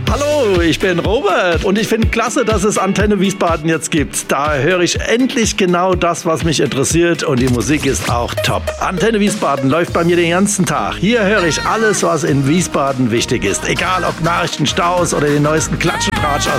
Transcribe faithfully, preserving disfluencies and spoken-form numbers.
Hallo, ich bin Robert und ich finde klasse, dass es Antenne Wiesbaden jetzt gibt. Da höre ich endlich genau das, was mich interessiert und die Musik ist auch top. Antenne Wiesbaden läuft bei mir den ganzen Tag. Hier höre ich alles, was in Wiesbaden wichtig ist. Egal ob Nachrichten, Staus oder den neuesten Klatsch und Tratsch aus